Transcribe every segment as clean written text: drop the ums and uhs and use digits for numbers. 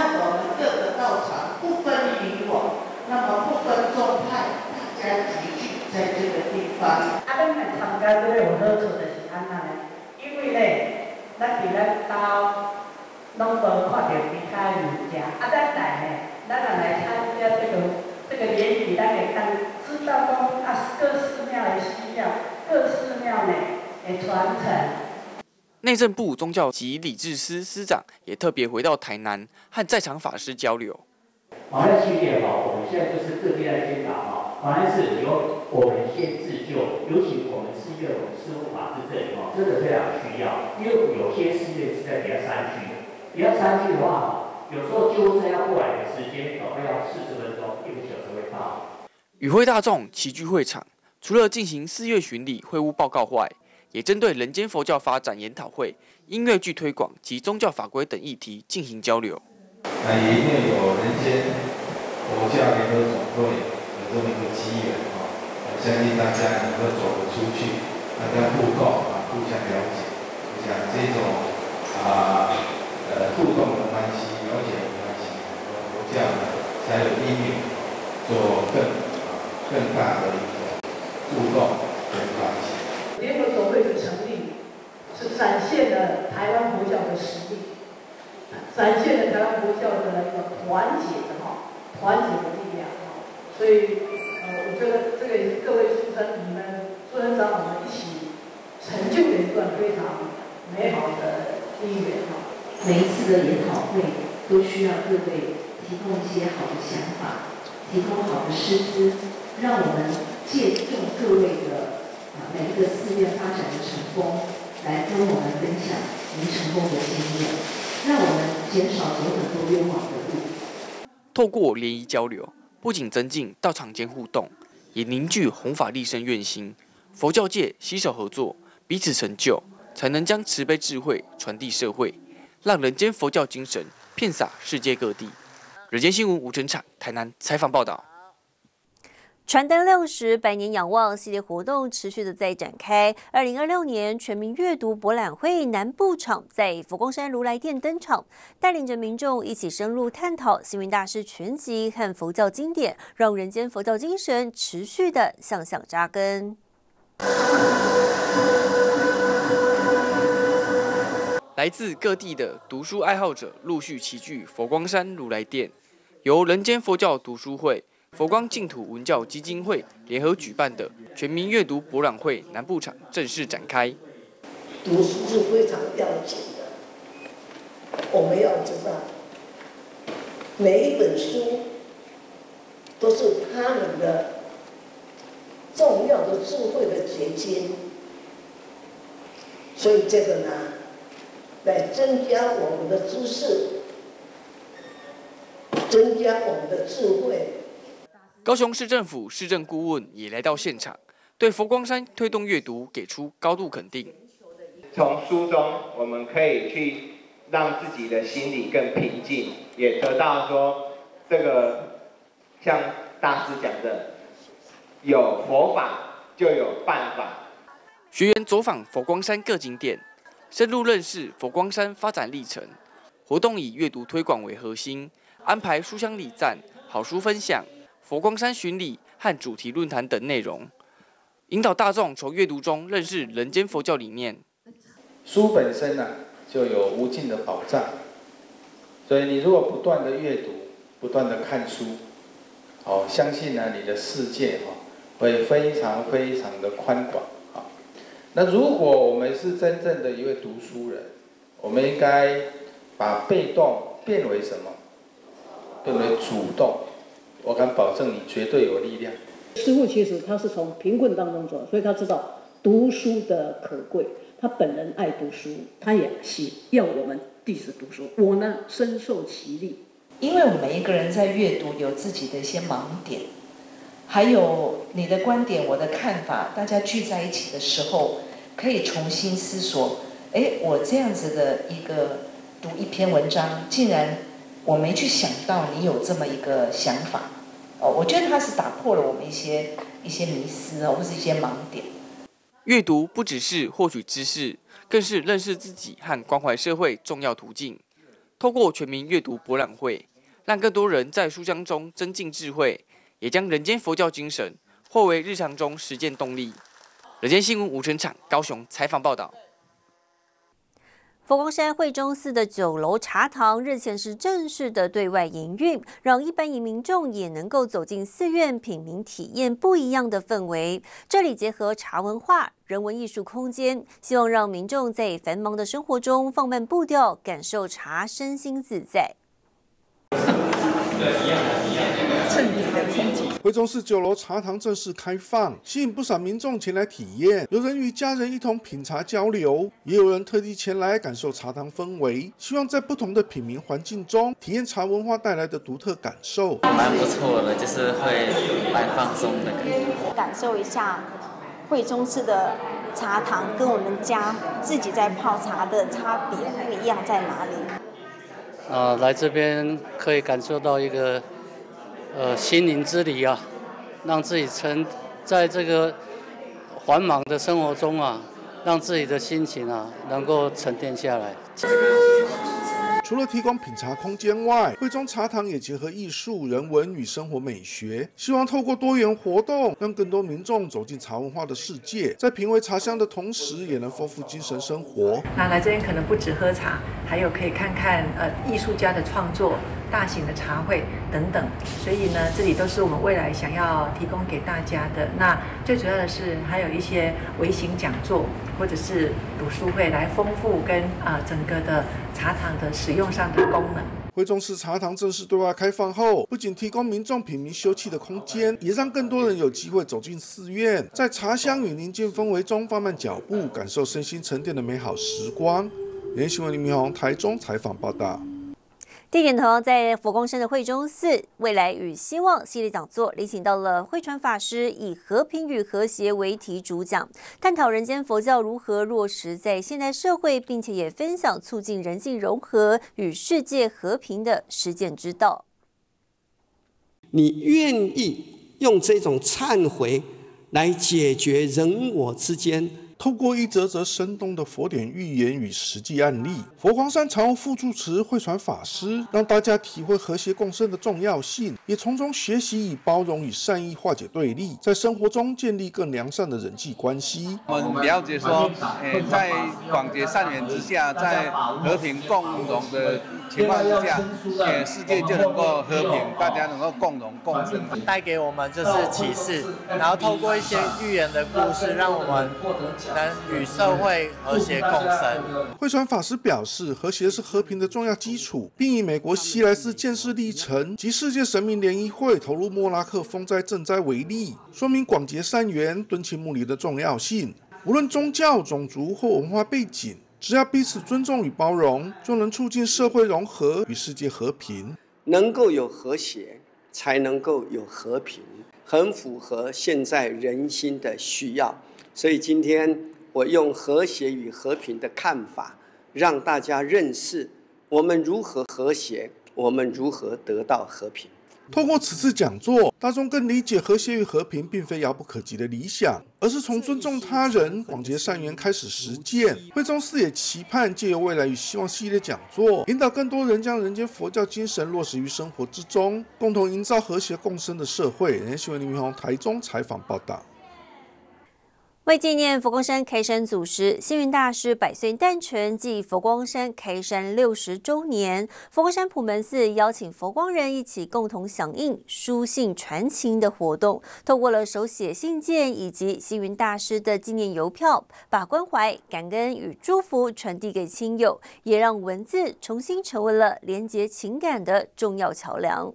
让我们各个道场不分你我，那么不分宗派，大家集聚在这个地方。 咱们参加这个有好处就是安那呢，因为呢，咱伫咱兜拢无看到其他人家，咱来呢，咱若来参加这个联谊，咱会当知道讲各寺庙的需要，各寺庙呢的传承。 内政部宗教及礼制司司长也特别回到台南，和在场法师交流。 防灾系列我们现在就是各地在宣导防灾是由我们先自救，尤其我们寺院、我们师父法师这里真的非常需要，因为有些寺院是在比较山区的，比较山区的话，有时候救护车要过来的时间大概要40分钟，1个小时会到。 与会大众齐聚会场，除了进行4月巡礼会务报告外，也针对人间佛教发展研讨会、音乐剧推广及宗教法规等议题进行交流。 那也因为有人间佛教联合总会有这么一个机缘我相信大家能够走得出去，大家互动互相了解。我想这种互动的关系、了解的关系，佛教才有因缘做更大的一个互动跟关系。 联合总会的成立，是展现了台湾佛教的实力，展现了台湾佛教的一个团结的力量所以我觉得这个也是各位书生你们书生长老们一起成就的一段非常美好的姻缘每一次的研讨会都需要各位提供一些好的想法，提供好的师资，让我们借重各位的每一个寺院发展的成功，来跟我们分享您成功的经验，让我们减少走很多冤枉的路。 透过联谊交流，不仅增进道场间互动，也凝聚弘法利生愿心。佛教界携手合作，彼此成就，才能将慈悲智慧传递社会，让人间佛教精神遍洒世界各地。人间新闻吴成场台南采访报道。 传灯60百年仰望系列活动持续的在展开。2026年全民阅读博览会南部场在佛光山如来殿登场，带领着民众一起深入探讨星云大师全集和佛教经典，让人间佛教精神持续的向上扎根。 来自各地的读书爱好者陆续齐聚佛光山如来殿，由人间佛教读书会、佛光净土文教基金会联合举办的全民阅读博览会南部场正式展开。 读书是非常要紧的，我们要知道，每一本书都是他们的重要的智慧的结晶，所以这个呢，来增加我们的知识，增加我们的智慧。 高雄市政府市政顾问也来到现场，对佛光山推动阅读给出高度肯定。 从书中，我们可以去让自己的心里更平静，也得到说这个像大师讲的，有佛法就有办法。 学员走访佛光山各景点，深入认识佛光山发展历程。活动以阅读推广为核心，安排书香礼赞、好书分享、佛光山巡礼和主题论坛等内容，引导大众从阅读中认识人间佛教理念。 书本身就有无尽的宝藏，所以你如果不断的阅读，不断的看书，相信你的世界会非常非常的宽广。那如果我们是真正的一位读书人，我们应该把被动变为什么？变为主动。我敢保证你绝对有力量。 师父其实他是从贫困当中走，所以他知道读书的可贵。他本人爱读书，他也要我们弟子读书。我呢，深受其力。 因为我们每一个人在阅读有自己的一些盲点，还有你的观点、我的看法，大家聚在一起的时候，可以重新思索。我这样子的一个读一篇文章，竟然我没去想到你有这么一个想法。我觉得它是打破了我们一些迷思或是一些盲点。 阅读不只是获取知识，更是认识自己和关怀社会重要途径。 透过全民阅读博览会，让更多人在书香中增进智慧，也将人间佛教精神化为日常中实践动力。人间新闻吴成场高雄采访报道。 佛光山惠中寺的9楼茶堂日前是正式的对外营运，让一般民众也能够走进寺院品茗体验不一样的氛围。这里结合茶文化、人文艺术空间，希望让民众在繁忙的生活中放慢步调，感受茶，身心自在。 惠中寺9楼茶堂正式开放，吸引不少民众前来体验。有人与家人一同品茶交流，也有人特地前来感受茶堂氛围，希望在不同的品茗环境中体验茶文化带来的独特感受。 蛮不错的，就是会蛮放松的感觉， 感受一下惠中寺的茶堂跟我们家自己在泡茶的差别不一样在哪里？ 来这边可以感受到一个心灵之旅啊，让自己在这个繁忙的生活中啊，让自己的心情啊能够沉淀下来。 除了提供品茶空间外，惠中茶堂也结合艺术、人文与生活美学，希望透过多元活动，让更多民众走进茶文化的世界，在品味茶香的同时，也能丰富精神生活。 那来这边可能不止喝茶，还有可以看看艺术家的创作、大型的茶会等等。所以呢，这里都是我们未来想要提供给大家的。那最主要的是还有一些微型讲座或者是读书会，来丰富跟整个的茶堂的使用上的功能。 惠中寺茶堂正式对外开放后，不仅提供民众品茗休憩的空间，也让更多人有机会走进寺院，在茶香与宁静氛围中放慢脚步，感受身心沉淀的美好时光。人间新闻林明宏台中采访报道。 地点同样在佛光山的惠中寺，未来与希望系列讲座礼请到了慧传法师，以和平与和谐为题主讲，探讨人间佛教如何落实在现代社会，并且也分享促进人性融合与世界和平的实践之道。 你愿意用这种忏悔来解决人我之间？ 透过一则则生动的佛典寓言与实际案例，佛光山常务副住持慧传法师让大家体会和谐共生的重要性，也从中学习以包容与善意化解对立，在生活中建立更良善的人际关系。 我们了解说，在广结善缘之下，在和平共荣的情况之下，世界就能够和平，大家能够共荣共生。 带给我们就是启示，然后透过一些寓言的故事，让我们能与社会和谐共生。 慧传法师表示，和谐是和平的重要基础，并以美国西来寺建寺历程及世界神明联谊会投入莫拉克风灾赈灾为例，说明广结善缘、敦亲睦邻的重要性。无论宗教、种族或文化背景，只要彼此尊重与包容，就能促进社会融合与世界和平。 能够有和谐，才能够有和平，很符合现在人心的需要。所以今天我用和谐与和平的看法，让大家认识我们如何和谐，我们如何得到和平。 透过此次讲座，大众更理解和谐与和平并非遥不可及的理想，而是从尊重他人、广结善缘开始实践。惠中寺也期盼借由未来与希望系列讲座，引导更多人将人间佛教精神落实于生活之中，共同营造和谐共生的社会。人间新闻林明宏台中采访报道。 为纪念佛光山开山祖师星云大师100岁诞辰暨佛光山开山60周年，佛光山普门寺邀请佛光人一起共同响应书信传情的活动，透过了手写信件以及星云大师的纪念邮票，把关怀、感恩与祝福传递给亲友，也让文字重新成为了连结情感的重要桥梁。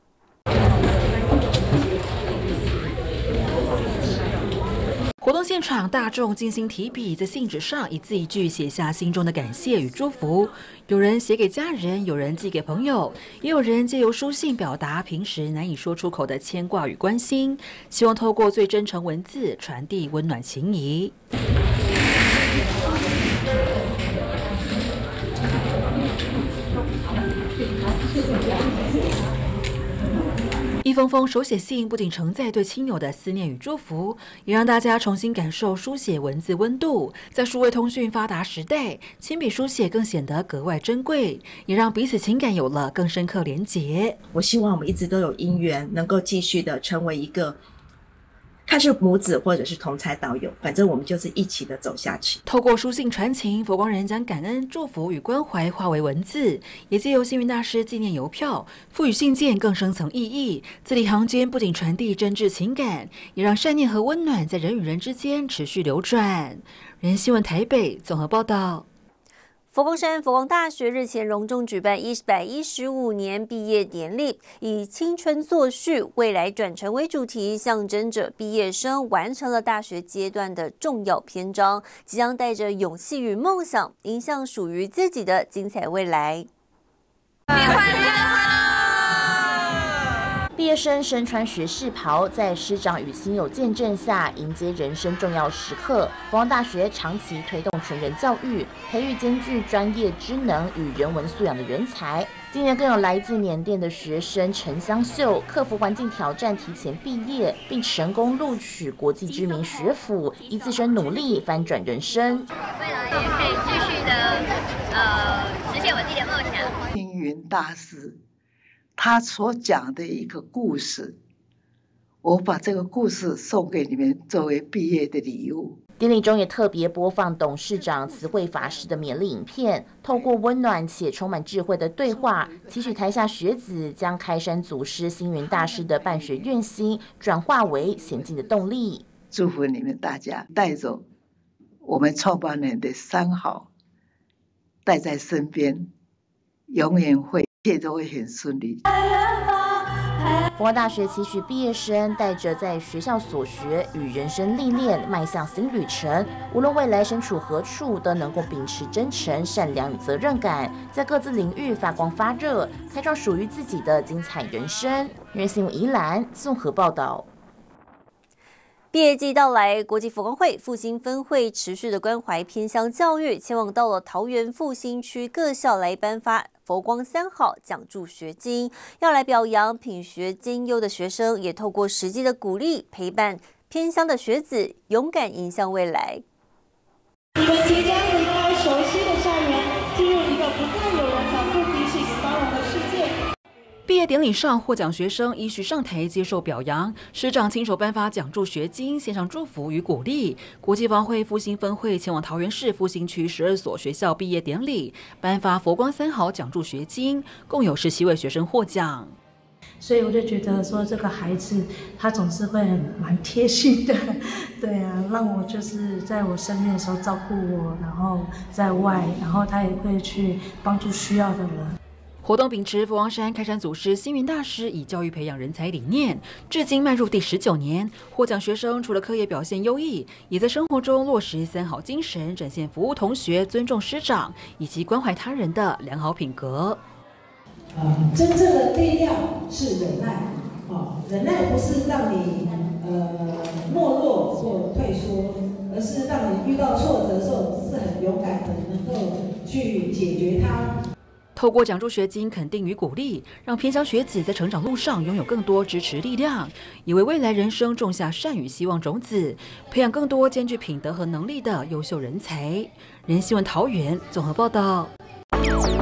活动现场，大众精心提笔，在信纸上一字一句写下心中的感谢与祝福。有人写给家人，有人寄给朋友，也有人借由书信表达平时难以说出口的牵挂与关心，希望透过最真诚文字传递温暖情谊。 一封封手写信不仅承载对亲友的思念与祝福，也让大家重新感受书写文字温度。在数位通讯发达时代，亲笔书写更显得格外珍贵，也让彼此情感有了更深刻连结。 我希望我们一直都有姻缘，能够继续的成为一个看是母子或者是同才导友，反正我们就是一起的走下去。 透过书信传情，佛光人将感恩、祝福与关怀化为文字，也借由星云大师纪念邮票，赋予信件更深层意义。字里行间不仅传递真挚情感，也让善念和温暖在人与人之间持续流转。人新闻台北综合报道。 佛光山佛光大学日前隆重举办115年毕业典礼，以青春作序，未来转成为主题，象征着毕业生完成了大学阶段的重要篇章，即将带着勇气与梦想，迎向属于自己的精彩未来。 毕业生身穿学士袍，在师长与亲友见证下，迎接人生重要时刻。佛光大学长期推动全人教育，培育兼具专业知能与人文素养的人才。今年更有来自缅甸的学生陈香秀，克服环境挑战提前毕业，并成功录取国际知名学府，以自身努力翻转人生。 未来也可以继续的实现我自己的梦想。 星云大师他所讲的一个故事，我把这个故事送给你们作为毕业的礼物。 典礼中也特别播放董事长慈惠法师的勉励影片，透过温暖且充满智慧的对话，期许台下学子将开山祖师星云大师的办学愿心转化为前进的动力。 祝福你们大家带走我们创办人的3好，带在身边，永远会一切都会很顺利。 佛光大学期许毕业生带着在学校所学与人生历练，迈向新旅程。无论未来身处何处，都能够秉持真诚、善良与责任感，在各自领域发光发热，开创属于自己的精彩人生。人新闻宜兰综合报道。 毕业季到来，国际佛光会复兴分会持续的关怀偏乡教育，前往到了桃园复兴区各校来颁发佛光3好奖助学金，要来表扬品学兼优的学生，也透过实际的鼓励陪伴偏乡的学子，勇敢迎向未来。 你们即将离开熟悉的校园，进入一个不再有人反复提醒与包容的世界。 毕业典礼上，获奖学生依序上台接受表扬，师长亲手颁发奖助学金，献上祝福与鼓励。国际佛光会复兴分会前往桃园市复兴区12所学校毕业典礼，颁发佛光3好奖助学金，共有17位学生获奖。 所以我就觉得说，这个孩子他总是会蛮贴心的，对啊，让我就是在我生病的时候照顾我，然后在外，然后他也会去帮助需要的人。 活动秉持佛光山开山祖师星云大师以教育培养人才理念，至今迈入第19年。获奖学生除了课业表现优异，也在生活中落实3好精神，展现服务同学、尊重师长以及关怀他人的良好品格。 真正的力量是忍耐，忍耐不是让你懦弱或退缩，而是让你遇到挫折的时候是很勇敢的，能够去解决它。 透过奖助学金肯定与鼓励，让偏乡学子在成长路上拥有更多支持力量，也为未来人生种下善与希望种子，培养更多兼具品德和能力的优秀人才。人新闻桃园综合报道。